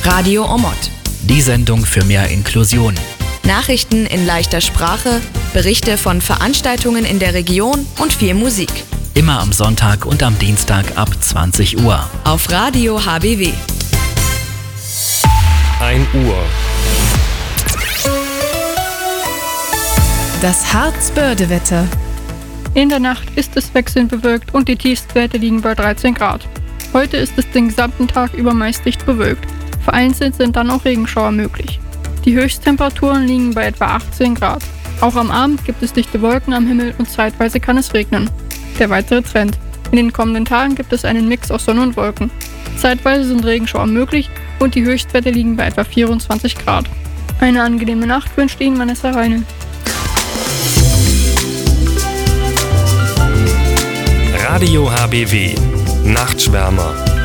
Radio Omot. Die Sendung für mehr Inklusion. Nachrichten in leichter Sprache, Berichte von Veranstaltungen in der Region und viel Musik. Immer am Sonntag und am Dienstag ab 20 Uhr. Auf Radio HBW. 1 Uhr. Das Harzbördewetter. In der Nacht ist es wechselnd bewölkt und die Tiefstwerte liegen bei 13 Grad. Heute ist es den gesamten Tag über meist dicht bewölkt. Vereinzelt sind dann auch Regenschauer möglich. Die Höchsttemperaturen liegen bei etwa 18 Grad. Auch am Abend gibt es dichte Wolken am Himmel und zeitweise kann es regnen. Der weitere Trend. In den kommenden Tagen gibt es einen Mix aus Sonne und Wolken. Zeitweise sind Regenschauer möglich und die Höchstwerte liegen bei etwa 24 Grad. Eine angenehme Nacht wünscht Ihnen Vanessa Reinl. Radio HBW. Nachtschwärmer.